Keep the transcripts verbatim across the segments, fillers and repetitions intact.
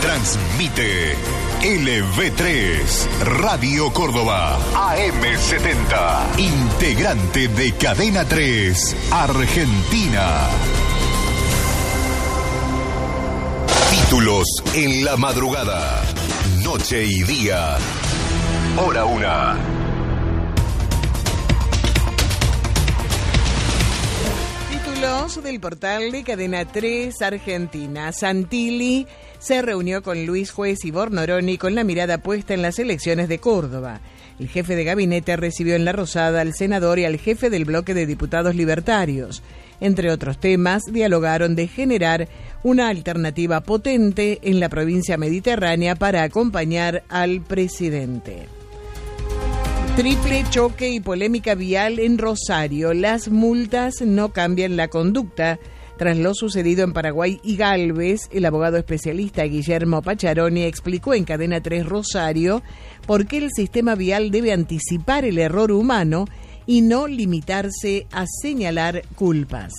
Transmite L V tres, Radio Córdoba, A M setenta, integrante de Cadena tres, Argentina. Títulos en la madrugada, noche y día, hora una. Títulos del portal de Cadena tres Argentina. Santilli se reunió con Luis Juez y Bornoroni con la mirada puesta en las elecciones de Córdoba. El jefe de gabinete recibió en La Rosada al senador y al jefe del bloque de diputados libertarios. Entre otros temas, dialogaron de generar una alternativa potente en la provincia mediterránea para acompañar al presidente. Triple choque y polémica vial en Rosario. Las multas no cambian la conducta. Tras lo sucedido en Paraguay y Galvez, el abogado especialista Guillermo Pacharoni explicó en Cadena tres Rosario por qué el sistema vial debe anticipar el error humano y no limitarse a señalar culpas.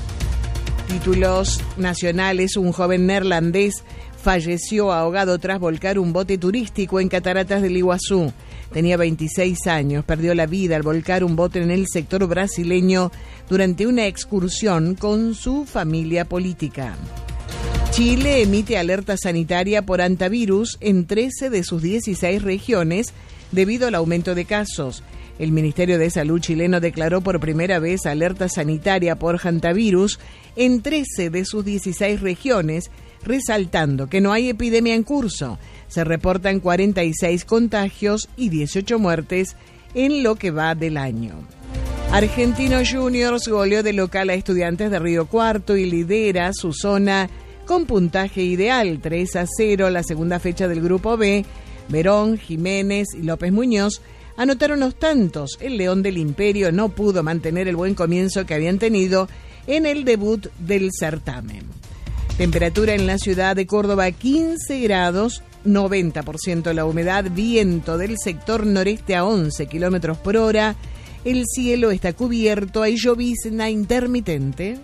Títulos nacionales. Un joven neerlandés falleció ahogado tras volcar un bote turístico en Cataratas del Iguazú. Tenía veintiséis años, perdió la vida al volcar un bote en el sector brasileño durante una excursión con su familia política. Chile emite alerta sanitaria por hantavirus en trece de sus dieciséis regiones debido al aumento de casos. El Ministerio de Salud chileno declaró por primera vez alerta sanitaria por hantavirus en trece de sus dieciséis regiones, resaltando que no hay epidemia en curso. Se reportan cuarenta y seis contagios y dieciocho muertes en lo que va del año. Argentinos Juniors goleó de local a Estudiantes de Río Cuarto y lidera su zona con puntaje ideal, tres a cero, la segunda fecha del Grupo B. Verón, Jiménez y López Muñoz anotaron los tantos. El León del Imperio no pudo mantener el buen comienzo que habían tenido en el debut del certamen. Temperatura en la ciudad de Córdoba, quince grados, noventa por ciento la humedad, viento del sector noreste a once kilómetros por hora. El cielo está cubierto, hay llovizna intermitente.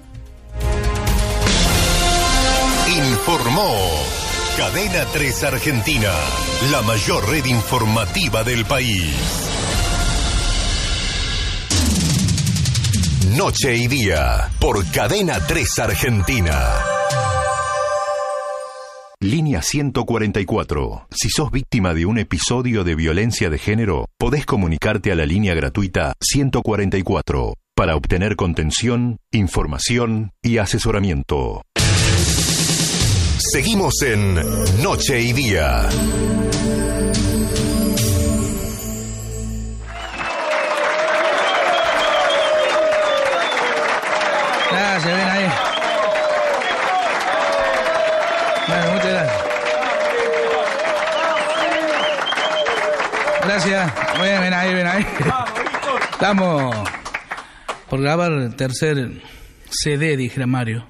Informó Cadena tres Argentina, la mayor red informativa del país. Noche y día, por Cadena tres Argentina. Línea ciento cuarenta y cuatro. Si sos víctima de un episodio de violencia de género, podés comunicarte a la línea gratuita ciento cuarenta y cuatro para obtener contención, información y asesoramiento. Seguimos en Noche y Día. Gracias, ven ahí. Bueno, muchas gracias. Gracias. Bueno, ven ahí, ven ahí. Estamos por grabar el tercer C D, dijera Mario.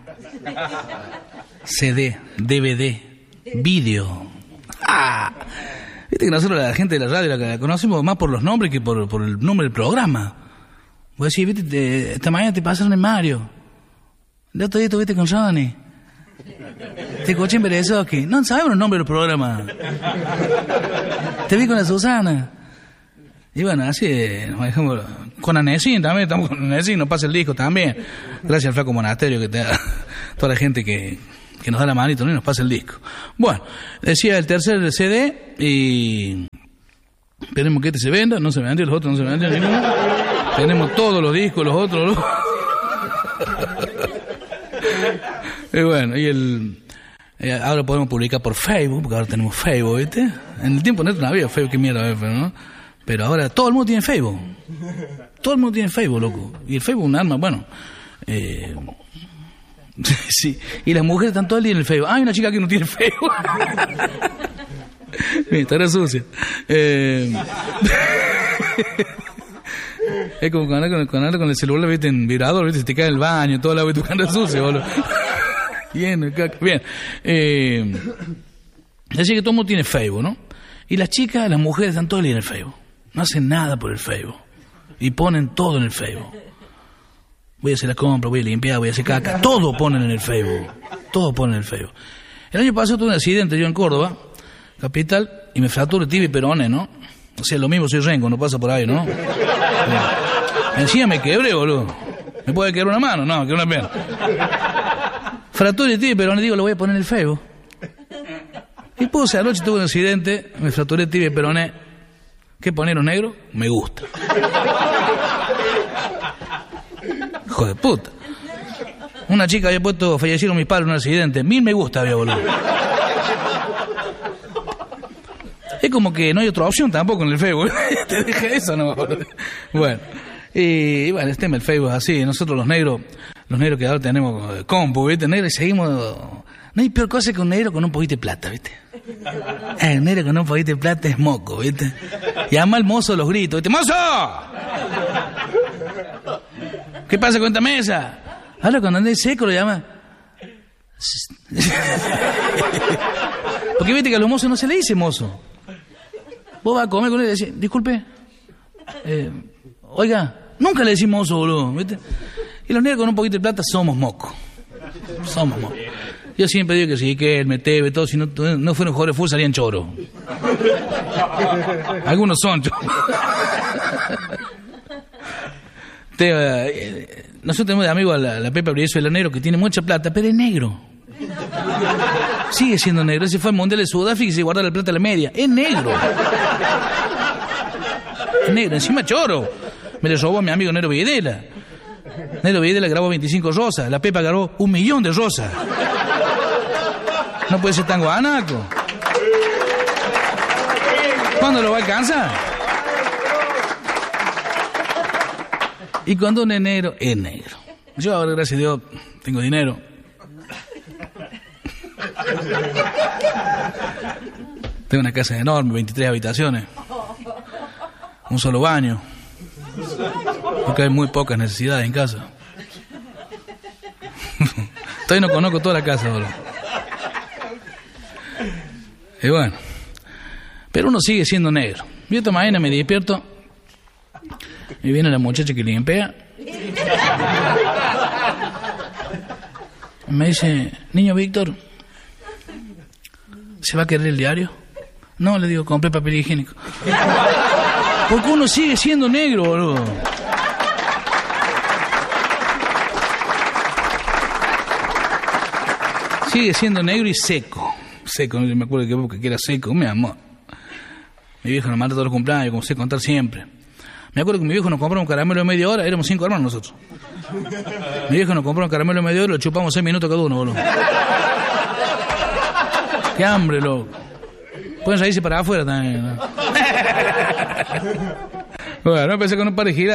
C D, D V D, vídeo. Ah, viste que nosotros la gente de la radio la conocemos más por los nombres que por, por el nombre del programa. Voy a decir, viste, te, esta mañana te pasaron en Mario. El otro día estuviste con Johnny. Te escuché en Berezoski. No sabemos el nombre del programa. Te vi con la Susana. Y bueno, así, por ejemplo, con Anesin también, estamos con Anesin, nos pasa el disco también. Gracias al Flaco Monasterio, que te da, toda la gente que, que nos da la manito, ¿no? Y nos pasa el disco. Bueno, decía el tercer C D y esperemos que este se venda, no se vendió, los otros no se vendieron ninguno. Tenemos todos los discos, los otros. Los... y bueno, y el... Eh, ahora podemos publicar por Facebook, porque ahora tenemos Facebook, ¿viste? En el tiempo neto no había Facebook, qué mierda, ¿no? Pero ahora todo el mundo tiene Facebook. Todo el mundo tiene Facebook, loco. Y el Facebook es un arma, bueno. Eh, sí. Y las mujeres están todo el día en el Facebook. Ah, hay una chica que no tiene Facebook. Mira, estará sucia. Eh, es como cuando andas con, con el celular, ¿viste? En vibrador, ¿viste? Se te cae en el baño, todo el agua y tu cara sucia, boludo. Bien, bien. Eh, así que todo el mundo tiene Facebook, ¿no? Y las chicas, las mujeres están todo el día en el Facebook. No hacen nada por el Facebook. Y ponen todo en el Facebook. Voy a hacer la compra, voy a limpiar, voy a hacer caca. Todo ponen en el Facebook. Todo ponen en el Facebook. El año pasado tuve un accidente yo en Córdoba, capital, y me fracturé tibia y peroné, ¿no? O sea, lo mismo soy renco, no pasa por ahí, ¿no? Encima me quebré, boludo. ¿Me puede quebrar una mano? No, que una pierna. Fracturé tibia y peroné, digo, lo voy a poner en el Facebook. Y puse, anoche tuve un accidente, me fracturé tibia y peroné. ¿Qué poner un negro? Me gusta. Hijo de puta. Una chica había puesto, fallecieron mis padres en un accidente. Mil me gusta había, boludo. Es como que no hay otra opción tampoco en el Facebook. Te dije eso, ¿no? Bueno. Y, y bueno, este tema el Facebook es así. Nosotros los negros, los negros que ahora tenemos compu, ¿viste? Negros y seguimos... No hay peor cosa que un negro con un poquito de plata, ¿viste? El negro con un poquito de plata es moco, ¿viste? Llama al mozo los gritos, ¿viste? ¡Mozo! ¿Qué pasa con esta mesa? Ahora cuando anda seco lo llama. Porque viste que a los mozos no se le dice mozo. Vos vas a comer con él y decís, disculpe, eh, oiga, nunca le decís mozo, boludo, ¿viste? Y los negros con un poquito de plata somos mocos. Somos mocos. Yo siempre digo que sí, que el Metebe, todo, si no, no fueron jugadores de fútbol salían choros. Algunos son choros. Te, eh, nosotros tenemos de amigo a la, la Pepa Brieso, el negro, que tiene mucha plata, pero es negro. Sigue siendo negro. Ese fue al Mundial de Sudáfrica y se guardó la plata a la media. Es negro. Es negro. Encima choro. Me le robó a mi amigo Nero Videla. Nero Videla grabó veinticinco rosas. La Pepa grabó un millón de rosas. No puede ser tan guanaco. ¿Cuándo lo va a alcanzar? Y cuando uno es negro, es negro. Yo ahora, gracias a Dios, tengo dinero. Tengo una casa enorme, veintitrés habitaciones. Un solo baño. Porque hay muy pocas necesidades en casa. Todavía no conozco toda la casa, boludo. Y bueno. Pero uno sigue siendo negro. Yo esta mañana me despierto y viene la muchacha que limpia. Me dice, niño Víctor, ¿se va a querer el diario? No, le digo, compré papel higiénico. Porque uno sigue siendo negro, boludo. Sigue siendo negro y seco. Seco, no me acuerdo de qué época que era seco, mi amor. Mi viejo nos manda todos los cumpleaños, como sé contar siempre. Me acuerdo que mi viejo nos compró un caramelo de media hora, éramos cinco hermanos nosotros. Mi viejo nos compró un caramelo de media hora y lo chupamos seis minutos cada uno, boludo. Qué hambre, loco. Pueden salirse para afuera también, ¿no? Bueno, empecé con un par de giras.